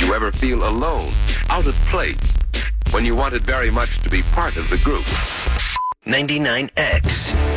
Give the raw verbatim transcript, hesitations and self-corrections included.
you ever feel alone, out of place, when you wanted very much to be part of the group? ninety-nine X.